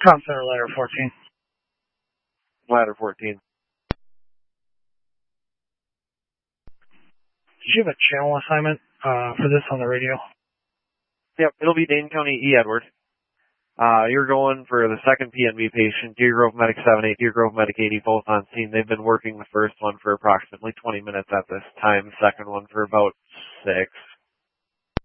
Com Center, ladder 14. Ladder 14. Did you have a channel assignment for this on the radio? Yep, it'll be Dane County E. Edward. You're going for the second PNV patient, Deer Grove Medic 78, Deer Grove Medic 80, both on scene. They've been working the first one for approximately 20 minutes at this time, second one for about 6.